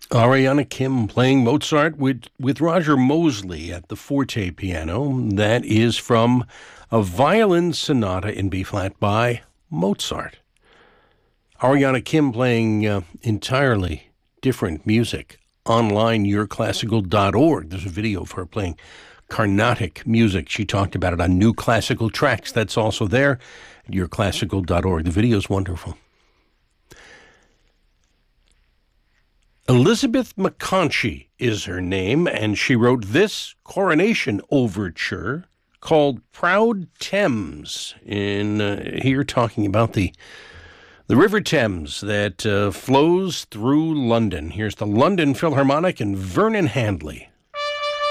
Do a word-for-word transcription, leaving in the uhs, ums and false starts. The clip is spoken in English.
Ariana Kim playing Mozart with, with Roger Mosley at the forte piano. That is from a violin sonata in B-flat by Mozart. Ariana Kim playing uh, entirely different music. Online, your classical dot org. There's a video of her playing Carnatic music. She talked about it on New Classical Tracks. That's also there at your classical dot org. The video is wonderful. Elizabeth McConchie is her name, and she wrote this coronation overture called Proud Thames, in uh, here talking about the, the River Thames that uh, flows through London. Here's the London Philharmonic and Vernon Handley.